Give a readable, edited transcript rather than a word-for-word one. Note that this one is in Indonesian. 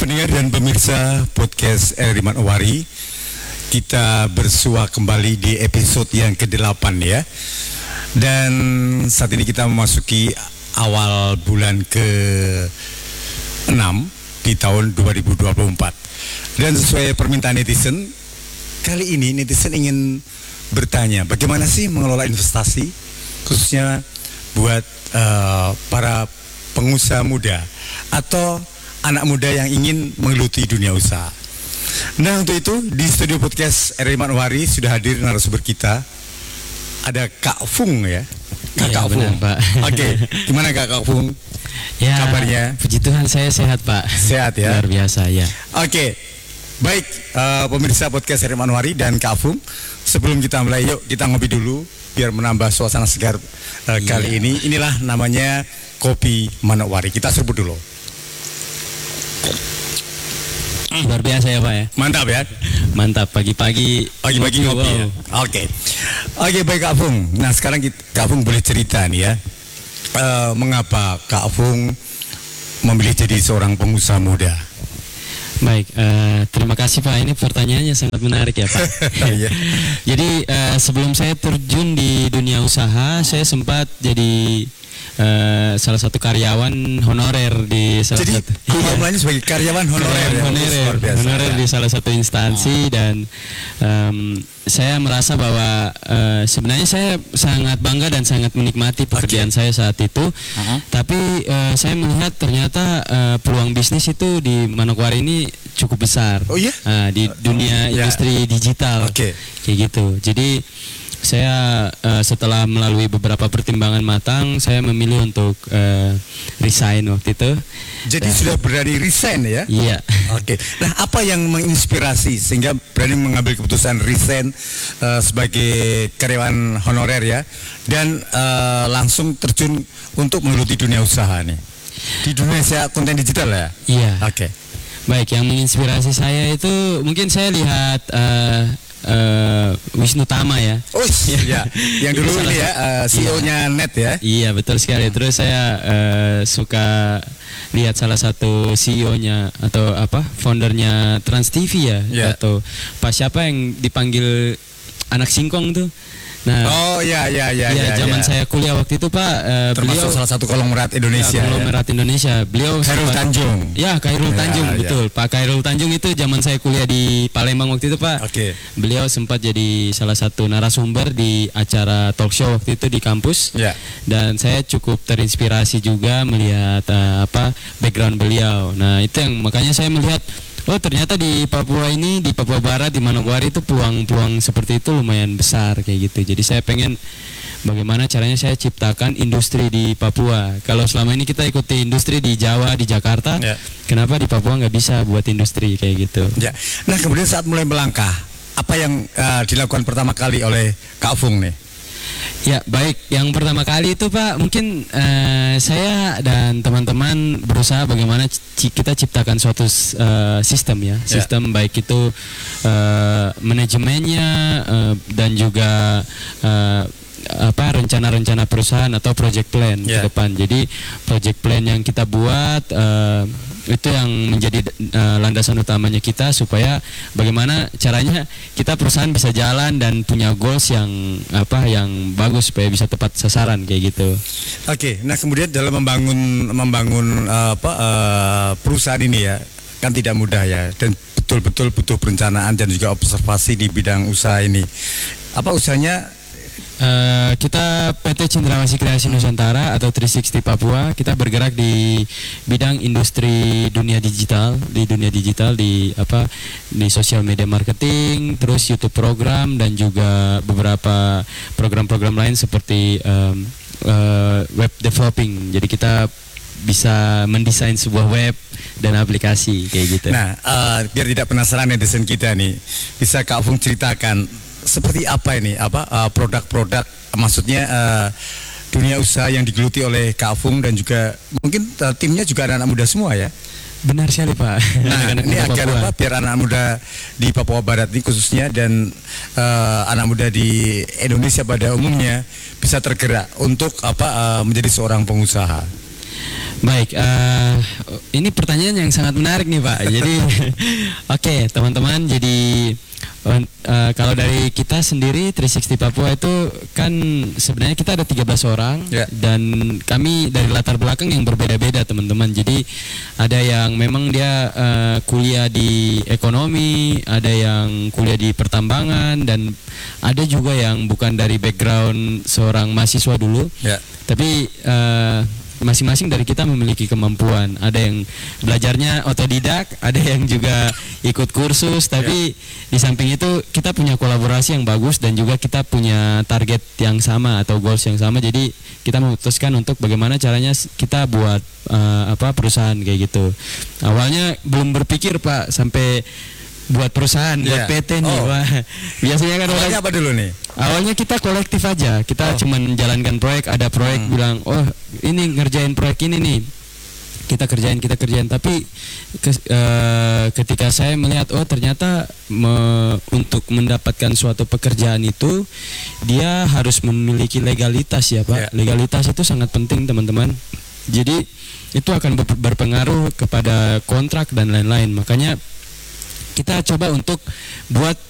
pendengar dan pemirsa podcast RRI Manowari, kita bersua kembali di episode yang ke-8 ya. Dan saat ini kita memasuki awal bulan ke-6 di tahun 2024. Dan sesuai permintaan netizen, kali ini netizen ingin bertanya, bagaimana sih mengelola investasi, khususnya buat para pengusaha muda atau anak muda yang ingin menggeluti dunia usaha. Nah, untuk itu di studio podcast RRI Manowari sudah hadir narasumber kita. Ada Kak Fung ya. Kak Fung. Benar, Pak. Oke, gimana Kak Fung? Ya, kabarnya? Puji Tuhan saya sehat, Pak. Sehat ya. Luar biasa ya. Oke. Baik, pemirsa podcast RRI Manowari dan Kak Fung, sebelum kita mulai, yuk kita ngopi dulu biar menambah suasana segar kali ini. Inilah namanya Kopi Manowari. Kita serbu dulu. Luar biasa ya, Pak ya. Mantap ya. Mantap, pagi-pagi ngopi ya. Oke, baik Kak Fung. Nah, sekarang Kak Fung boleh cerita nih ya, mengapa Kak Fung memilih jadi seorang pengusaha muda? Baik, terima kasih Pak. Ini pertanyaannya sangat menarik ya Pak. Jadi sebelum saya terjun di dunia usaha, saya sempat jadi salah satu karyawan honorer di salah jadi, satu. Jadi sebagai karyawan honorer di salah satu instansi. Dan saya merasa bahwa sebenarnya saya sangat bangga dan sangat menikmati pekerjaan saya saat itu. Tapi saya melihat ternyata peluang bisnis itu di Manokwari ini cukup besar. Oh iya? Di dunia industri digital. Kayak gitu. Jadi saya setelah melalui beberapa pertimbangan matang, saya memilih untuk resign waktu itu. Jadi sudah berani resign ya? Iya. Oke. Nah, apa yang menginspirasi sehingga berani mengambil keputusan resign sebagai karyawan honorer ya, dan langsung terjun untuk menggeluti dunia usaha nih? Di dunia konten digital ya? Iya. Oke. Baik, yang menginspirasi saya itu mungkin saya lihat Wisnu Tama ya. Oh iya, yang dulu ini ya CEO-nya Net ya. Iya, betul sekali. Terus saya suka lihat salah satu CEO-nya atau foundernya Trans TV ya, atau Pak siapa yang dipanggil anak singkong tuh. Nah, zaman saya kuliah waktu itu Pak, termasuk beliau salah satu konglomerat Indonesia. Konglomerat Indonesia. Beliau Khairul Tanjung. Ya, Khairul Tanjung, betul. Pak Khairul Tanjung itu zaman saya kuliah di Palembang waktu itu Pak. Beliau sempat jadi salah satu narasumber di acara talk show waktu itu di kampus. Dan saya cukup terinspirasi juga melihat background beliau. Nah, itu yang makanya saya melihat, oh ternyata di Papua ini, di Papua Barat, di Manokwari itu peluang-peluang seperti itu lumayan besar kayak gitu. Jadi saya pengen bagaimana caranya saya ciptakan industri di Papua. Kalau selama ini kita ikuti industri di Jawa, di Jakarta, kenapa di Papua nggak bisa buat industri kayak gitu? Nah, kemudian saat mulai melangkah, apa yang dilakukan pertama kali oleh Kak Fung nih? Ya, baik. Yang pertama kali itu Pak, mungkin saya dan teman-teman berusaha bagaimana kita ciptakan suatu sistem ya. Sistem baik itu manajemennya dan juga rencana-rencana perusahaan atau project plan ke depan. Jadi project plan yang kita buat itu yang menjadi landasan utamanya kita, supaya bagaimana caranya kita perusahaan bisa jalan dan punya goals yang bagus supaya bisa tepat sasaran kayak gitu. Nah kemudian dalam membangun perusahaan ini ya, kan tidak mudah ya, dan betul-betul butuh perencanaan dan juga observasi di bidang usaha ini. Apa usahanya? Kita PT Cendrawasih Kreasi Nusantara atau 360 Papua, kita bergerak di bidang industri dunia digital, di social media marketing, terus YouTube program, dan juga beberapa program-program lain seperti web developing. Jadi kita bisa mendesain sebuah web dan aplikasi kayak gitu. Nah, biar tidak penasaran netizen kita nih, bisa Kak Fung ceritakan seperti apa ini, produk-produk, maksudnya dunia usaha yang digeluti oleh Kak Fung dan juga mungkin timnya juga anak-anak muda semua ya? Benar sekali Pak. Nah, ini agar biar anak muda di Papua Barat ini khususnya dan anak muda di Indonesia pada umumnya bisa tergerak untuk menjadi seorang pengusaha. Baik, ini pertanyaan yang sangat menarik nih Pak. Jadi, oke, teman-teman. Jadi kalau dari kita sendiri 360 Papua itu kan sebenarnya kita ada 13 orang dan kami dari latar belakang yang berbeda-beda teman-teman. Jadi ada yang memang dia kuliah di ekonomi, ada yang kuliah di pertambangan, dan ada juga yang bukan dari background seorang mahasiswa dulu. Tapi masing-masing dari kita memiliki kemampuan. Ada yang belajarnya otodidak, ada yang juga ikut kursus, tapi di samping itu kita punya kolaborasi yang bagus dan juga kita punya target yang sama atau goals yang sama. Jadi kita memutuskan untuk bagaimana caranya kita buat perusahaan kayak gitu. Awalnya belum berpikir Pak sampai buat perusahaan, buat PT nih. Wah, biasanya kan awalnya apa dulu nih? Awalnya kita kolektif aja, kita cuma menjalankan proyek, ada proyek bilang, oh ini ngerjain proyek ini nih, kita kerjain. Tapi ketika saya melihat, oh ternyata untuk mendapatkan suatu pekerjaan itu dia harus memiliki legalitas ya Pak. Legalitas itu sangat penting teman-teman. Jadi itu akan berpengaruh kepada kontrak dan lain-lain. Makanya kita coba untuk buat